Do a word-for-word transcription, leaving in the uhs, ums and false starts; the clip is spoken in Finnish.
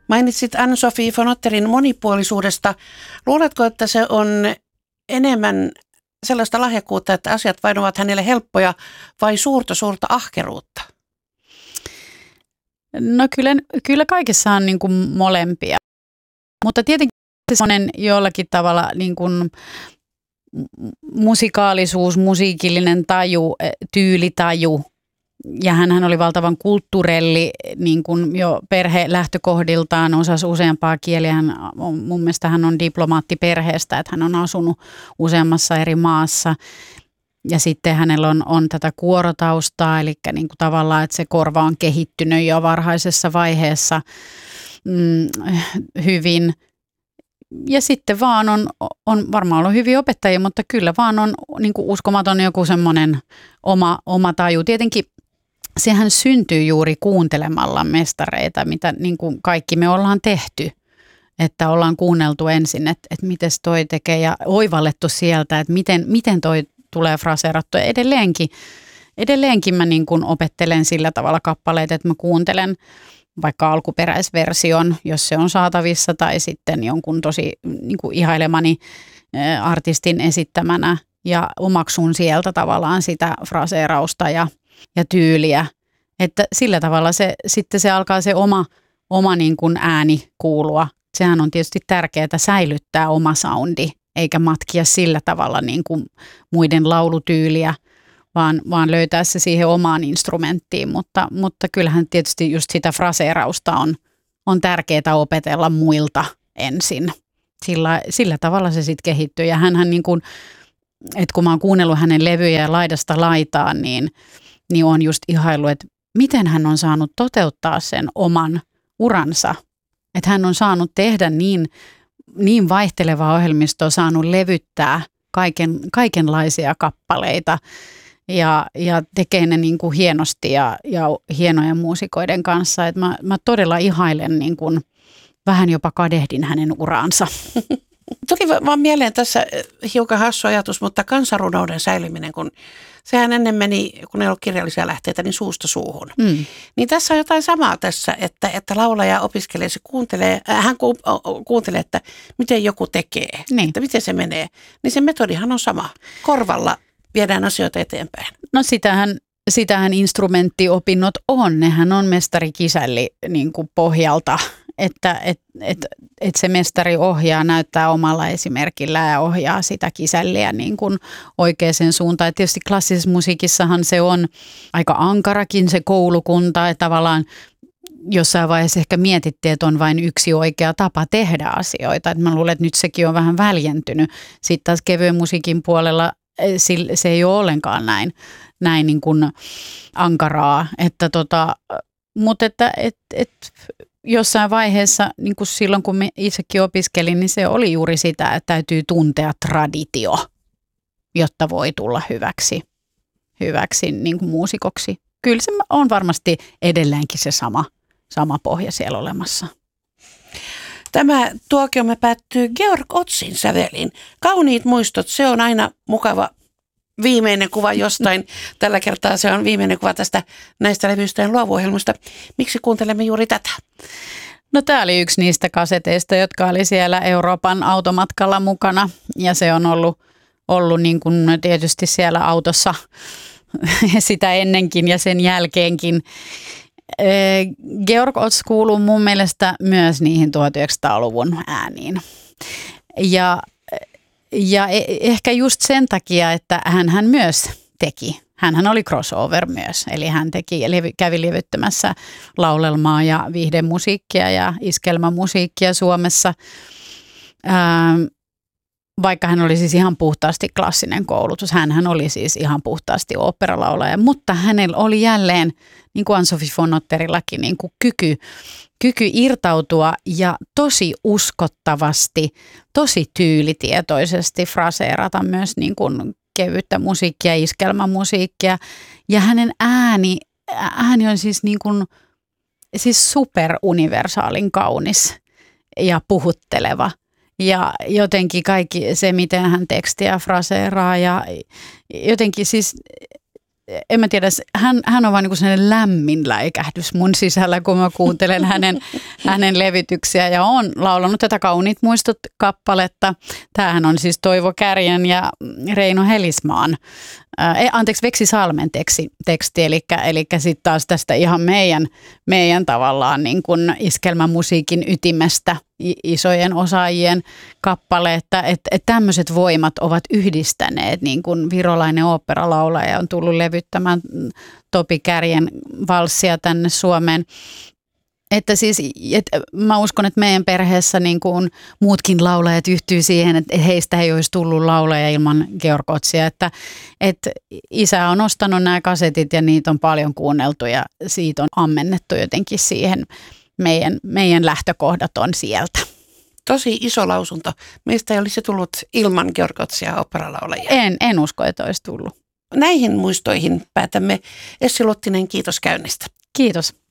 Mainitsit Anne-Sophie von Otterin monipuolisuudesta. Luuletko, että se on enemmän sellaista lahjakkuutta, että asiat vain ovat hänelle helppoja vai suurta suurta ahkeruutta? No kyllä, kyllä kaikessa on niin kuin molempia, mutta tietenkin semmoinen jollakin tavalla niin kuin musikaalisuus, musiikillinen taju, tyylitaju. Ja hänhän oli valtavan kulttuurelli, niin kuin jo perhe lähtökohdiltaan osasi useampaa kieliä. Hän, mun mielestä hän on diplomaatti perheestä, että hän on asunut useammassa eri maassa. Ja sitten hänellä on, on tätä kuorotaustaa, eli niin kuin tavallaan, että se korva on kehittynyt jo varhaisessa vaiheessa mm, hyvin. Ja sitten vaan on, on varmaan ollut hyviä opettajia, mutta kyllä vaan on niin kuin uskomaton joku semmoinen oma, oma taju. Tietenkin sehän syntyy juuri kuuntelemalla mestareita, mitä niin kuin kaikki me ollaan tehty. Että ollaan kuunneltu ensin, että, että miten toi tekee ja oivallettu sieltä, että miten, miten toi tulee fraseerattua. Edelleenkin, edelleenkin mä niin kuin opettelen sillä tavalla kappaleita, että mä kuuntelen vaikka alkuperäisversion, jos se on saatavissa, tai sitten jonkun tosi niin kuin ihailemani artistin esittämänä ja omaksun sieltä tavallaan sitä fraseerausta ja, ja tyyliä. Että sillä tavalla se, sitten se alkaa se oma, oma niin kuin ääni kuulua. Sehän on tietysti tärkeää säilyttää oma soundi, eikä matkia sillä tavalla niin kuin muiden laulutyyliä, vaan, vaan löytää se siihen omaan instrumenttiin. Mutta, mutta kyllähän tietysti just sitä fraseerausta on, on tärkeää opetella muilta ensin. Sillä, sillä tavalla se sitten kehittyy. Ja hänhän niin kuin, että kun mä oon kuunnellut hänen levyjä laidasta laitaan, niin, niin on just ihailu, että miten hän on saanut toteuttaa sen oman uransa. Että hän on saanut tehdä niin, niin vaihtelevaa ohjelmistoa, saanut levyttää kaiken, kaikenlaisia kappaleita ja, ja tekee ne niin kuin hienosti ja, ja hienojen muusikoiden kanssa. Että mä, mä todella ihailen, niin kuin, vähän jopa kadehdin hänen uraansa. Tuli vaan mieleen tässä hiukan hassu ajatus, mutta kansanrunouden säilyminen, kun sehän ennen meni, kun ei ollut kirjallisia lähteitä, niin suusta suuhun. Mm. Niin tässä on jotain samaa tässä, että, että laulaja opiskelee, se kuuntelee, äh, hän ku, uh, kuuntelee, että miten joku tekee, niin. Että miten se menee. Niin se metodihan on sama. Korvalla viedään asioita eteenpäin. No sitähän, sitähän instrumenttiopinnot on. Nehän on mestarikisälli niin kuin pohjalta. Että et, et, et se mestari ohjaa, näyttää omalla esimerkillä ja ohjaa sitä kisälliä niin kuin oikeaan suuntaan. Et tietysti klassisessa musiikissahan se on aika ankarakin se koulukunta, että tavallaan jossain vaiheessa ehkä mietittiin, että on vain yksi oikea tapa tehdä asioita. Et mä luulen, että nyt sekin on vähän väljentynyt. Sitten taas kevyen musiikin puolella se ei ole ollenkaan näin, näin niin kuin ankaraa. Että tota, mutta että et, et, jossain vaiheessa, niin kuin silloin kun me itsekin opiskelin, niin se oli juuri sitä, että täytyy tuntea traditio, jotta voi tulla hyväksi, hyväksi niin kuin muusikoksi. Kyllä se on varmasti edelleenkin se sama, sama pohja siellä olemassa. Tämä tuokiomme päättyy Georg Otzin sävelin. Kauniit muistot, se on aina mukava viimeinen kuva jostain. Tällä kertaa se on viimeinen kuva tästä näistä levyistä ja luovuohjelmista. Miksi kuuntelemme juuri tätä? No tämä oli yksi niistä kaseteista, jotka oli siellä Euroopan automatkalla mukana. Ja se on ollut, ollut niin kuin tietysti siellä autossa sitä ennenkin ja sen jälkeenkin. Georg Ots kuuluu mun mielestä myös niihin tuhatyhdeksänsataaluvun ääniin. Ja, ja ehkä just sen takia, että hän myös teki. Hänhän oli crossover myös, eli hän teki, kävi levyttämässä laulelmaa ja viihdemusiikkia ja iskelmämusiikkia Suomessa. Ähm, vaikka hän oli siis ihan puhtaasti klassinen koulutus, hänhän oli siis ihan puhtaasti oopperalaulaja, mutta hänellä oli jälleen, niin kuin Anne-Sophie von Otterillakin, niin kuin kyky, kyky irtautua ja tosi uskottavasti, tosi tyylitietoisesti fraseerata myös niin kuin kevyttä musiikkia, iskelmämusiikkia. Ja hänen ääni, ääni on siis, niin kuin, siis superuniversaalin kaunis ja puhutteleva. Ja jotenkin kaikki se, miten hän tekstiä fraseeraa ja jotenkin siis en mä tiedä, hän, hän on vaan niin kuin sellainen lämmin läikähdys mun sisällä, kun mä kuuntelen hänen, hänen levityksiä ja on laulanut tätä Kauniit muistot -kappaletta. Tämähän on siis Toivo Kärjen ja Reino Helismaan, ää, anteeksi Veksi Salmen teksti, teksti eli, eli sitten taas tästä ihan meidän, meidän tavallaan niin kuin iskelmämusiikin ytimestä isojen osaajien kappale, että et, et tämmöiset voimat ovat yhdistäneet, niin kuin virolainen oopperalaulaja on tullut levyttämään Topi Kärjen valssia tänne Suomeen. Että siis, et, mä uskon, että meidän perheessä niin kuin muutkin laulajat yhtyy siihen, että heistä ei olisi tullut laulaja ilman Georg Otzia, että et isä on ostanut nämä kasetit ja niitä on paljon kuunneltu ja siitä on ammennettu jotenkin siihen. Meidän, meidän lähtökohdat on sieltä. Tosi iso lausunto. Meistä ei olisi tullut ilman Georg Otzia oopperalaulajia. En, en usko, että olisi tullut. Näihin muistoihin päätämme. Essi Luttinen, kiitos käynnistä. Kiitos.